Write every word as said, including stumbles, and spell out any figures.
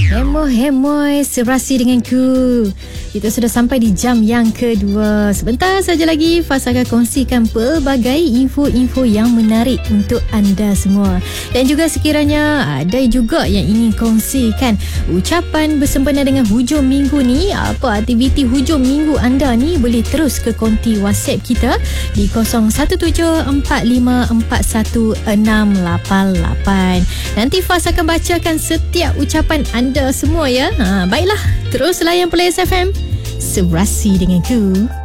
Hemoy-hemoy serasi denganku. Kita sudah sampai di jam yang kedua. Sebentar saja lagi Faz akan kongsikan pelbagai info-info yang menarik untuk anda semua. Dan juga sekiranya ada juga yang ingin kongsikan ucapan bersempena dengan hujung minggu ni, apa aktiviti hujung minggu anda ni, boleh terus ke konti WhatsApp kita di kosong satu tujuh empat lima empat satu enam lapan lapan. Nanti Faz akan bacakan setiap ucapan anda semua ya. Ha, baiklah, terus layan Play S F M. Serasi denganku.